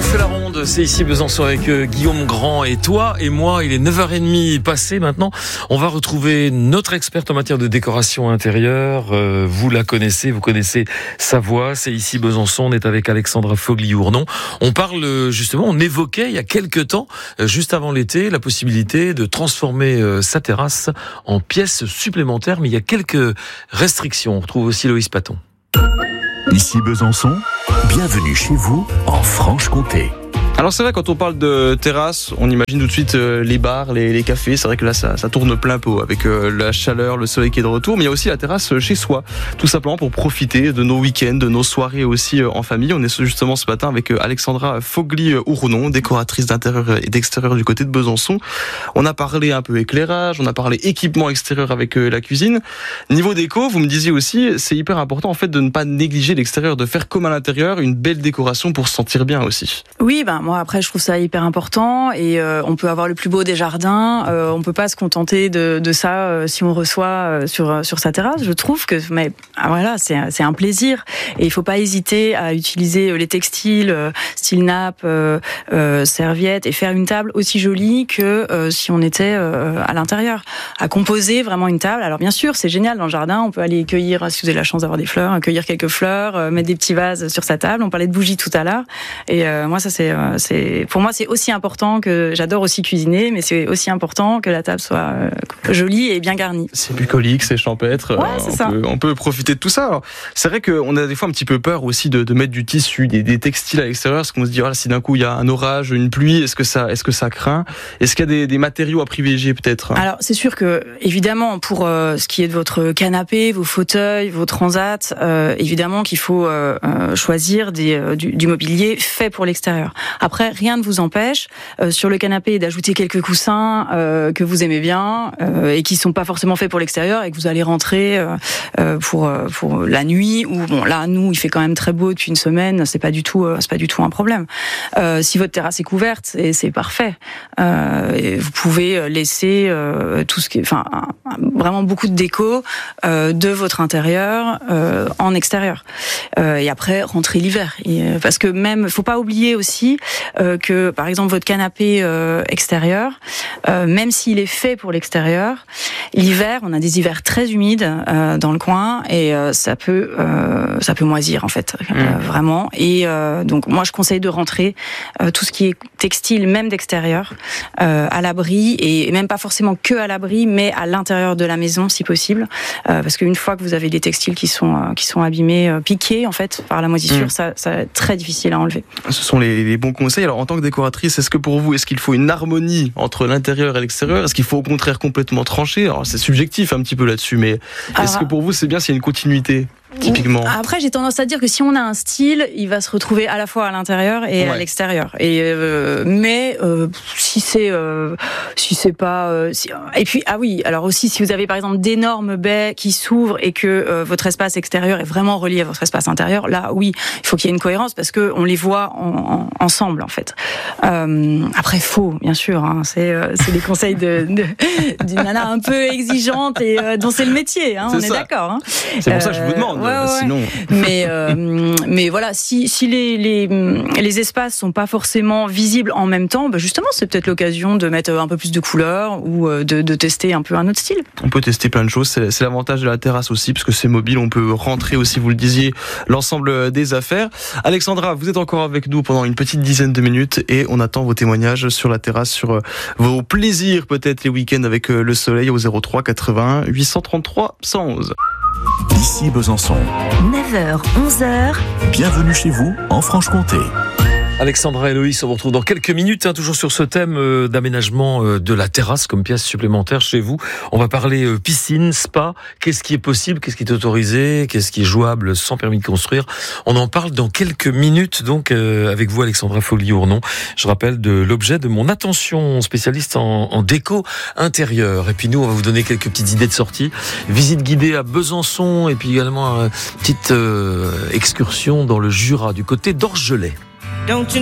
fait la ronde, c'est ici Besançon avec Guillaume Grand et toi et moi. Il est 9h30 passé maintenant. On va retrouver notre experte en matière de décoration intérieure. Vous la connaissez, vous connaissez sa voix. C'est ici Besançon. On est avec Alexandra Fogli-Ournon. On parle justement, on évoquait il y a quelques temps, juste avant l'été, la possibilité de transformer sa terrasse en pièce supplémentaire. Mais il y a quelques restrictions. On retrouve aussi Loïs Paton. Ici Besançon, bienvenue chez vous en Franche-Comté. Alors c'est vrai, quand on parle de terrasse, on imagine tout de suite les bars, les cafés. C'est vrai que là ça tourne plein pot avec la chaleur, le soleil qui est de retour. Mais il y a aussi la terrasse chez soi, tout simplement pour profiter de nos week-ends, de nos soirées aussi en famille. On est justement ce matin avec Alexandra Fogli-Ournon, décoratrice d'intérieur et d'extérieur du côté de Besançon. On a parlé un peu éclairage, on a parlé équipement extérieur avec la cuisine. Niveau déco, vous me disiez aussi, c'est hyper important en fait de ne pas négliger l'extérieur, de faire comme à l'intérieur une belle décoration pour se sentir bien aussi. Oui, moi après je trouve ça hyper important et on peut avoir le plus beau des jardins, on peut pas se contenter de ça si on reçoit sur sa terrasse. Je trouve que voilà, c'est un plaisir et il faut pas hésiter à utiliser les textiles style nappe, serviette et faire une table aussi jolie que si on était à l'intérieur, à composer vraiment une table. Alors bien sûr, c'est génial dans le jardin, on peut aller cueillir, si vous avez la chance d'avoir des fleurs, cueillir quelques fleurs, mettre des petits vases sur sa table. On parlait de bougies tout à l'heure et moi ça pour moi c'est aussi important, que j'adore aussi cuisiner, mais c'est aussi important que la table soit jolie et bien garnie. C'est bucolique, c'est champêtre, ouais, on peut profiter de tout ça. Alors, c'est vrai qu'on a des fois un petit peu peur aussi de mettre du tissu, des textiles à l'extérieur, parce qu'on se dit si d'un coup il y a un orage, une pluie, est-ce que ça craint? Est-ce qu'il y a des matériaux à privilégier peut-être? Alors c'est sûr que évidemment pour ce qui est de votre canapé, vos fauteuils, vos transats, évidemment qu'il faut choisir du mobilier fait pour l'extérieur. Après, rien ne vous empêche sur le canapé d'ajouter quelques coussins que vous aimez bien et qui sont pas forcément faits pour l'extérieur et que vous allez rentrer pour la nuit. Ou bon, là, nous, il fait quand même très beau depuis une semaine. C'est pas du tout un problème. Si votre terrasse est couverte, c'est parfait. Et vous pouvez laisser tout ce qui, vraiment beaucoup de déco de votre intérieur en extérieur. Et après, rentrer l'hiver. Parce que même, faut pas oublier aussi que par exemple votre canapé extérieur, même s'il est fait pour l'extérieur, l'hiver, on a des hivers très humides dans le coin et ça peut moisir en fait, vraiment. Et donc moi je conseille de rentrer tout ce qui est textile, même d'extérieur, à l'abri, et même pas forcément que à l'abri, mais à l'intérieur de la maison si possible, parce qu'une fois que vous avez des textiles qui sont abîmés, piqués en fait par la moisissure, ça va être très difficile à enlever. Ce sont les bons conseils. Alors en tant que décoratrice, est-ce que pour vous, est-ce qu'il faut une harmonie entre l'intérieur et l'extérieur? Est-ce qu'il faut au contraire complètement trancher? Alors c'est subjectif un petit peu là-dessus, mais est-ce que pour vous c'est bien s'il y a une continuité? Typiquement. Après, j'ai tendance à dire que si on a un style, il va se retrouver à la fois à l'intérieur et à l'extérieur. Et mais si c'est pas et puis alors aussi si vous avez par exemple d'énormes baies qui s'ouvrent et que votre espace extérieur est vraiment relié à votre espace intérieur, là oui, il faut qu'il y ait une cohérence parce que on les voit ensemble en fait. Après faux, bien sûr, c'est des conseils d'une nana un peu exigeante et dont c'est le métier, on est d'accord. C'est pour ça que je vous demande. Sinon... Mais voilà, si les espaces sont pas forcément visibles en même temps, justement, c'est peut-être l'occasion de mettre un peu plus de couleurs ou de tester un peu un autre style. On peut tester plein de choses. C'est l'avantage de la terrasse aussi, parce que c'est mobile. On peut rentrer aussi, vous le disiez, l'ensemble des affaires. Alexandra, vous êtes encore avec nous pendant une petite dizaine de minutes et on attend vos témoignages sur la terrasse, sur vos plaisirs peut-être les week-ends avec le soleil au 03 81 833 111. Ici Besançon. 9h, 11h. Bienvenue chez vous en Franche-Comté. Alexandra et Loïs, on vous retrouve dans quelques minutes, toujours sur ce thème d'aménagement de la terrasse comme pièce supplémentaire chez vous. On va parler piscine, spa, qu'est-ce qui est possible, qu'est-ce qui est autorisé, qu'est-ce qui est jouable sans permis de construire. On en parle dans quelques minutes, donc avec vous Alexandra Fogli-Ournon. Je rappelle de l'objet de mon attention, spécialiste en déco intérieure. Et puis nous, on va vous donner quelques petites idées de sortie. Visite guidée à Besançon et puis également une petite excursion dans le Jura, du côté d'Orgelet.